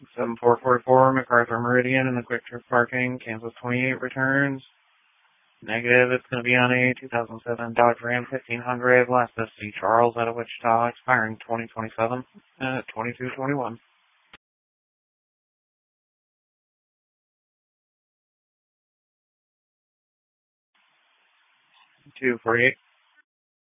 7444 MacArthur Meridian in the Quick Trip parking. Kansas 28 returns. Negative, it's going to be on a 2007 Dodge Ram 1500, last SC Charles out of Wichita, expiring 2027 at 2221. 248.